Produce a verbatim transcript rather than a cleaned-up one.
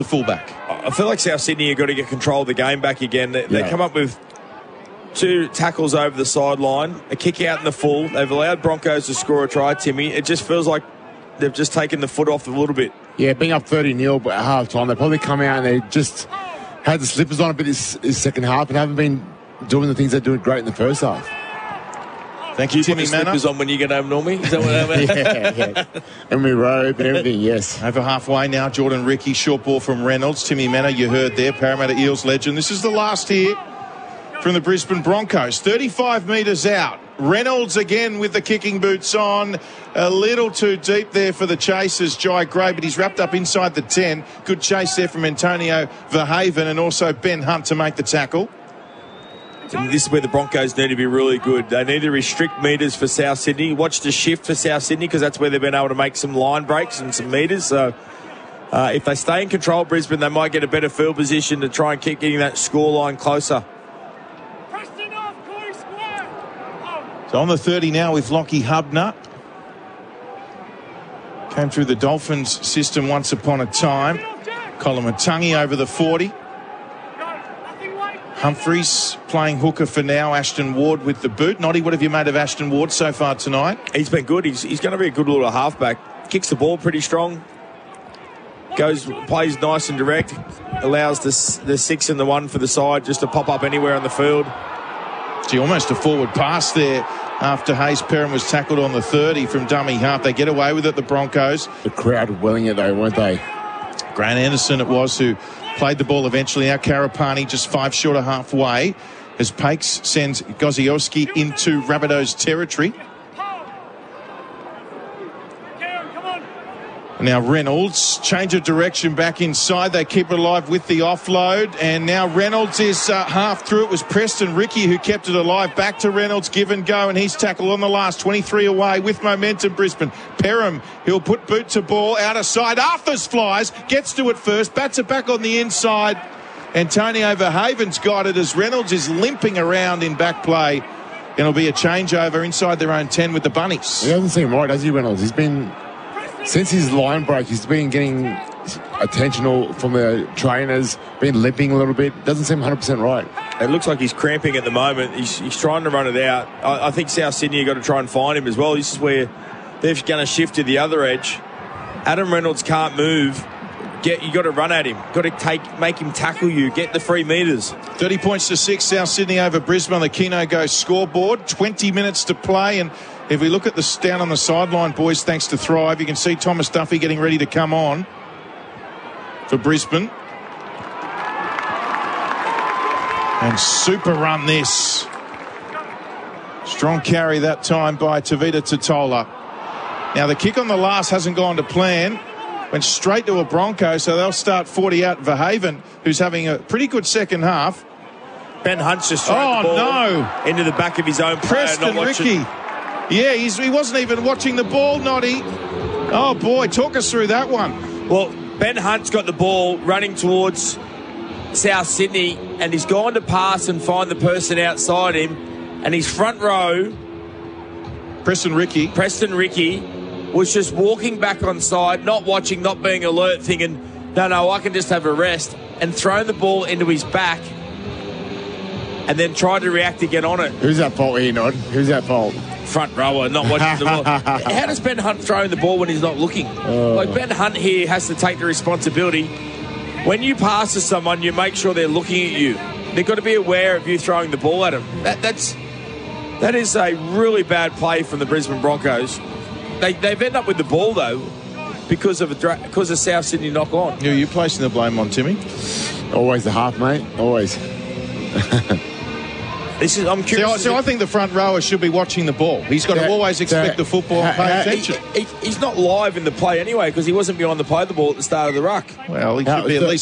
the fullback. I feel like South Sydney have got to get control of the game back again. They, they Yeah. come up with two tackles over the sideline, a kick out in the full. They've allowed Broncos to score a try, Timmy. It just feels like they've just taken the foot off a little bit. Yeah, being up thirty nil at half time, they probably come out and they just had the slippers on a bit this, this second half and haven't been doing the things they're doing great in the first half. Thank you, Do you Timmy put the Manor. slippers on when you get home, Normie? Is that what I mean? yeah, yeah. And we robe and everything, yes. Over halfway now, Jordan Ricky, short ball from Reynolds. Timmy Manor, you heard there, Parramatta Eels legend. This is the last here from the Brisbane Broncos. thirty-five metres out. Reynolds again with the kicking boots on. A little too deep there for the chasers, Jai Gray, but he's wrapped up inside the ten. Good chase there from Antonio Verhaven and also Ben Hunt to make the tackle. This is where the Broncos need to be really good. They need to restrict metres for South Sydney. Watch the shift for South Sydney because that's where they've been able to make some line breaks and some metres. So uh, if they stay in control, Brisbane, they might get a better field position to try and keep getting that score line closer. So on the thirty now with Lockie Hubner. Came through the Dolphins system once upon a time. Kolomatangi over the forty. Humphreys playing hooker for now. Ashton Ward with the boot. Noddy, what have you made of Ashton Ward so far tonight? He's been good. He's, he's going to be a good little halfback. Kicks the ball pretty strong. Goes, plays nice and direct. Allows the, the six and the one for the side just to pop up anywhere on the field. Gee, almost a forward pass there after Hayes Perham was tackled on the thirty from dummy half. They get away with it, the Broncos. The crowd were willing it though, weren't they? Grant Anderson it was who played the ball eventually. Now Karapani just five short of halfway as Pakes sends Gozioski into Rabbitohs territory. Now Reynolds, change of direction back inside. They keep it alive with the offload. And now Reynolds is uh, half through. It was Preston Ricky who kept it alive. Back to Reynolds, give and go. And he's tackled on the last. twenty-three away with momentum, Brisbane. Perham, he'll put boot to ball. Out of side. Arthurs flies. Gets to it first. Bats it back on the inside. Antonio Verhaven's got it as Reynolds is limping around in back play. It'll be a changeover inside their own ten with the Bunnies. He doesn't seem right, does he, Reynolds? He's been... Since his line break, he's been getting attentional from the trainers, been limping a little bit. Doesn't seem one hundred percent right. It looks like he's cramping at the moment. He's, he's trying to run it out. I, I think South Sydney have got to try and find him as well. This is where they're going to shift to the other edge. Adam Reynolds can't move. Get you got to run at him. Got to take, make him tackle you. Get the free metres. thirty points to six, South Sydney over Brisbane on the Keno Go scoreboard. twenty minutes to play. And if we look at the down on the sideline, boys, thanks to Thrive, you can see Thomas Duffy getting ready to come on for Brisbane. And super run this. Strong carry that time by Tavita Totola. Now the kick on the last hasn't gone to plan. Went straight to a Bronco, so they'll start forty out Verhaven, who's having a pretty good second half. Ben Hunt's just thrown Oh, the ball no. into the back of his own player. Preston not Ricky. watching. Yeah, he's, he wasn't even watching the ball, Noddy. Oh, boy, talk us through that one. Well, Ben Hunt's got the ball running towards South Sydney, and he's gone to pass and find the person outside him, and his front row, Preston Ricky. Preston Ricky, was just walking back on side, not watching, not being alert, thinking, no, no, I can just have a rest, and thrown the ball into his back, and then tried to react to get on it. Who's at fault here, Nod? Who's at fault? Front rower, not watching the ball. How does Ben Hunt throw the ball when he's not looking? Oh. Like, Ben Hunt here has to take the responsibility. When you pass to someone, you make sure they're looking at you. They've got to be aware of you throwing the ball at them. That, that's that is a really bad play from the Brisbane Broncos. They, they've ended up with the ball, though, because of a, because of South Sydney knock on. Who are you placing the blame on, Timmy? Always the half, mate. Always. This is, I'm So, curious. so I think the front rower should be watching the ball. He's got to Yeah, always expect so- the football and pay uh, attention. he, he, he's not live in the play anyway because he wasn't behind the play of the ball at the start of the ruck. Well, he How- should be at so- least